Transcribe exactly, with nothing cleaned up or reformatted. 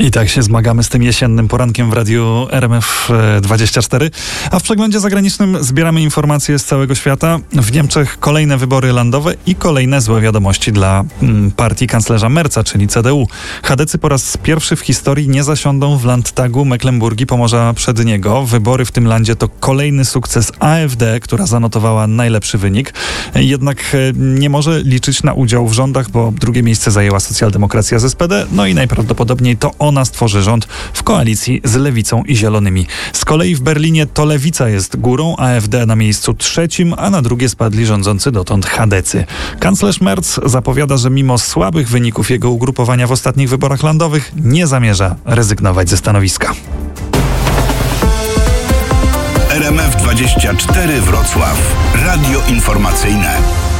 I tak się zmagamy z tym jesiennym porankiem w radiu R M F dwadzieścia cztery. A w przeglądzie zagranicznym zbieramy informacje z całego świata. W Niemczech kolejne wybory landowe i kolejne złe wiadomości dla mm, partii kanclerza Merza, czyli C D U. Chadecy po raz pierwszy w historii nie zasiądą w Landtagu Mecklenburgii Pomorza Przedniego. Wybory w tym landzie to kolejny sukces A F D, która zanotowała najlepszy wynik. Jednak nie może liczyć na udział w rządach, bo drugie miejsce zajęła socjaldemokracja z S P D. No i najprawdopodobniej to ona stworzy rząd w koalicji z Lewicą i Zielonymi. Z kolei w Berlinie to Lewica jest górą, A F D na miejscu trzecim, a na drugie spadli rządzący dotąd chadecy. Kanclerz Merz zapowiada, że mimo słabych wyników jego ugrupowania w ostatnich wyborach landowych nie zamierza rezygnować ze stanowiska. R M F dwadzieścia cztery Wrocław. Radio informacyjne.